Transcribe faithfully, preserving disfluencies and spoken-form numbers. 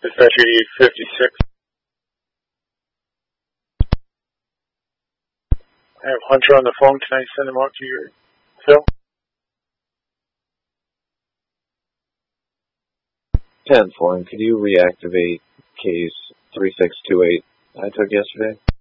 Dispatch eighty-eight fifty-six. I have Hunter on the phone. Can I send him out to your cell? ten four, and could you reactivate case three six two eight I took yesterday?